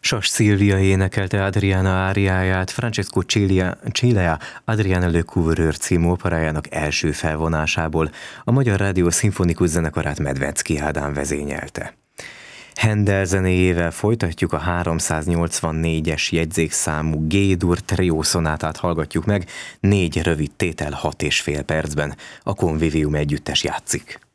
Sas Szilvia énekelte Adriana áriáját, Francesco Cilea Adriana Le Couvreur című operájának első felvonásából. A Magyar Rádió szimfonikus zenekarát Medvecki Ádám vezényelte. Händel zenéjével folytatjuk, a 384-es jegyzékszámú G-dur trió szonátát hallgatjuk meg, 4 rövid tétel 6,5 percben. A Convivium együttes játszik.